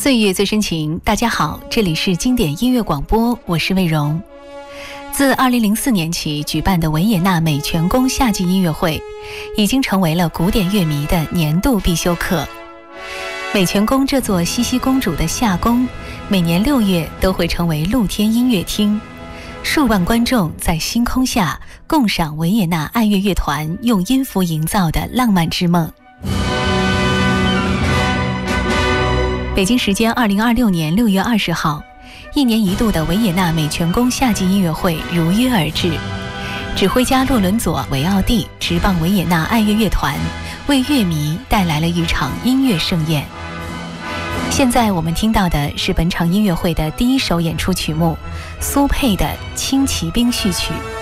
岁月最深情，大家好，这里是经典音乐广播，我是魏荣。自2004年起举办的维也纳美泉宫夏季音乐会，已经成为了古典乐迷的年度必修课。美泉宫这座茜茜公主的夏宫，每年6月都会成为露天音乐厅，数万观众在星空下共赏维也纳爱乐乐团用音符营造的浪漫之梦。北京时间2026年6月20号，一年一度的维也纳美泉宫夏季音乐会如约而至。指挥家洛伦佐·维奥蒂执棒维也纳爱乐乐团，为乐迷带来了一场音乐盛宴。现在我们听到的是本场音乐会的第一首演出曲目，苏佩的《轻骑兵序曲》。